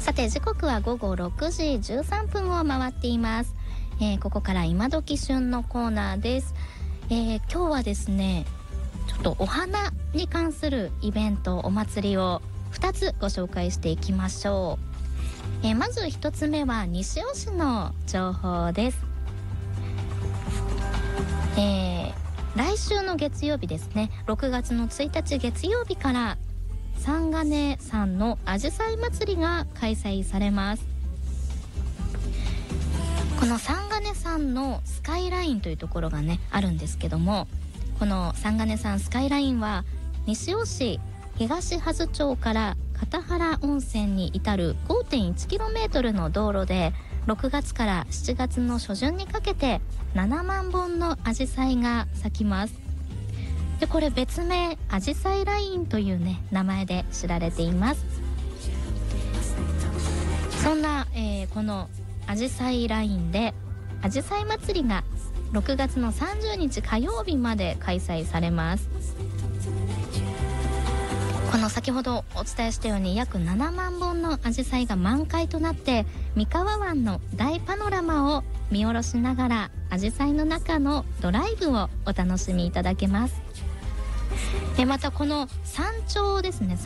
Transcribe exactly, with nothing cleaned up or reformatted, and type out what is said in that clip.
さて時刻は午後ろくじじゅうさんぷんを回っています。えー、ここから今時旬のコーナーです。えー、今日はですね、ちょっとお花に関するイベント、お祭りをふたつご紹介していきましょう。えー、まずひとつめは西尾市の情報です。えー、来週の月曜日ですね、ろくがつのついたち月曜日から三金山のあじさい祭りが開催されます。この三金山のスカイラインというところがねあるんですけども、この三金山スカイラインは西尾市東葉津町から片原温泉に至る ごてんいちキロメートル の道路で、ろくがつからしちがつの初旬にかけてななまんぼんのアジサイが咲きます。でこれ別名アジサイラインというね名前で知られています。そんな、えー、このアジサイラインでアジサイ祭りがろくがつのさんじゅうにち火曜日まで開催されます。この先ほどお伝えしたように約ななまんぼんのアジサイが満開となって、三河湾の大パノラマを見下ろしながらアジサイの中のドライブをお楽しみいただけます。でまたこの山頂ですね